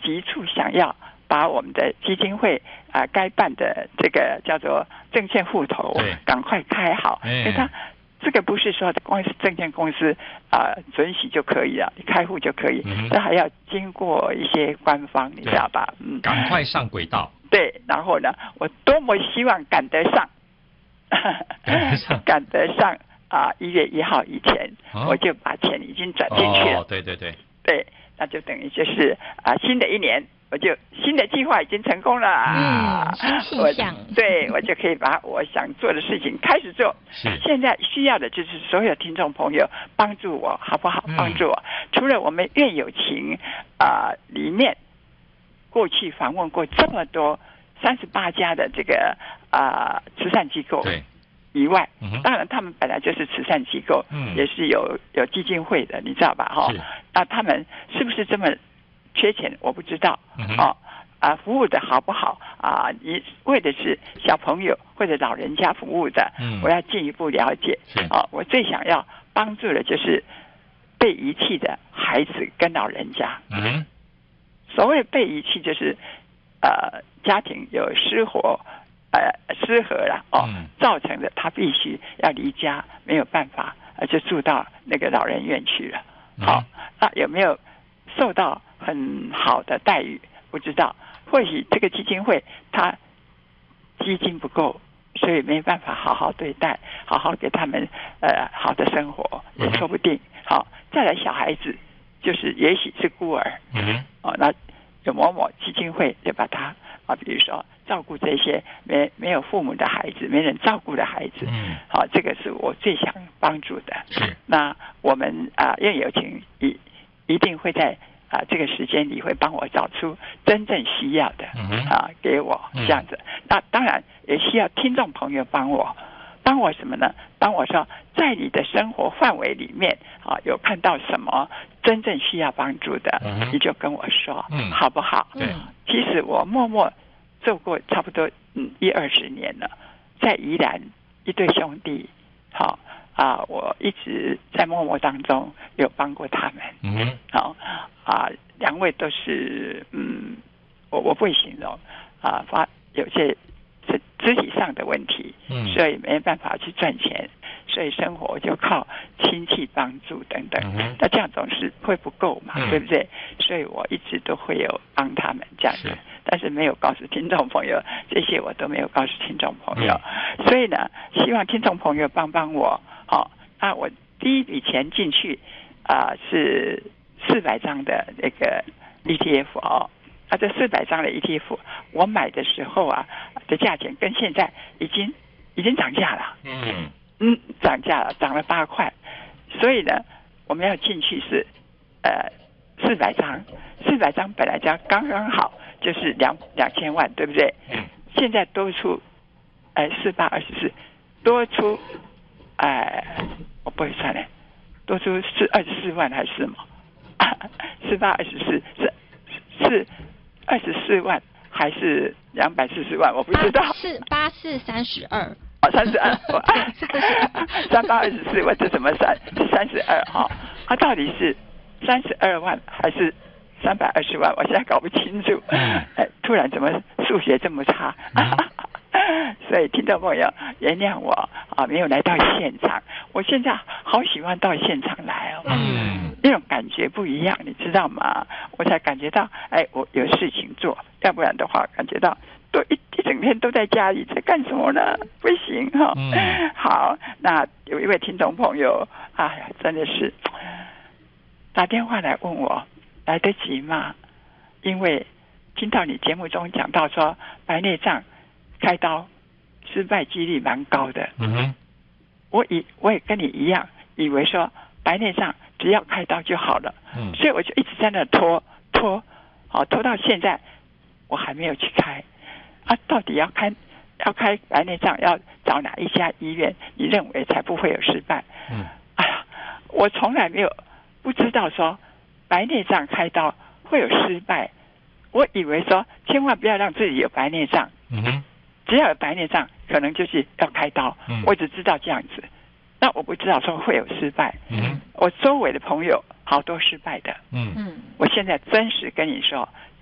急促想要把我们的基金会该办的这个叫做证券户头赶快开好，因为他这个不是说光是证券公司准许就可以了，你开户就可以，这还要经过一些官方，你知道吧？ 赶快上轨道。 对，然后呢，我多么希望赶得上1月1号以前，我就把钱已经转进去了。对，那就等于就是新的一年。我就新的计划已经成功了， 新气象， 我就可以把我想做的事情开始做。现在需要的就是所有听众朋友帮助我，好不好？帮助我。除了我们愿有情里面过去访问过这么多38家的这个慈善机构以外，当然他们本来就是慈善机构，也是有基金会的，你知道吧？那他们是不是这么缺钱我不知道，服务的好不好你为的是小朋友或者老人家服务的，我要进一步了解。我最想要帮助的就是被遗弃的孩子跟老人家。所谓被遗弃就是家庭有失和了造成的他必须要离家，没有办法就住到那个老人院去了。那有没有受到很好的待遇不知道，或许这个基金会它基金不够，所以没办法好好对待，好好给他们好的生活也说不定。好，再来小孩子就是也许是孤儿，那有某某基金会就把他比如说照顾这些没有父母的孩子，没人照顾的孩子，这个是我最想帮助的。那我们愿有情一定会在这个时间里会帮我找出真正需要的给我这样子。那当然也需要听众朋友帮我什么呢？帮我说在你的生活范围里面有看到什么真正需要帮助的，你就跟我说，好不好？其实我默默做过差不多20年了，在宜兰一对兄弟，我一直在默默当中有帮过他们。两位都是我不会形容有些是肢体上的问题，所以没办法去赚钱，所以生活就靠亲戚帮助等等。那这样总是会不够嘛，对不对？所以我一直都会有帮他们这样子，但是没有告诉听众朋友，这些我都没有告诉听众朋友。所以呢，希望听众朋友帮帮我。那我第一笔钱进去是400张的那个 ETF 这400张的 ETF 我买的时候的价钱跟现在已经涨价了，涨价了，涨了8块。所以呢，我们要进去是400张本来就刚刚好，就是2000万，对不对？现在多出4824，多出我不会算了，多出是24万还是什么？4824是24万还是240万？我不知道。 是8432。 323824，我这怎么算？是32到底是32万还是320万？我现在搞不清楚。突然怎么数学这么差？所以听众朋友原谅我没有来到现场。我现在好喜欢到现场来那种感觉不一样，你知道吗？我才感觉到我有事情做，要不然的话感觉到都一整天都在家里在干什么呢？不行好，那有一位听众朋友真的是打电话来问我来得及吗？因为听到你节目中讲到说白内障开刀失败几率蛮高的。我也跟你一样以为说白内障只要开刀就好了，所以我就一直在那拖到现在我还没有去开到底要开白内障要找哪一家医院你认为才不会有失败？我从来不知道说白内障开刀会有失败，我以为说千万不要让自己有白内障，只要有白内障可能就是要开刀，我只知道这样子，那我不知道说会有失败。我周围的朋友好多失败的。我现在真实跟你说，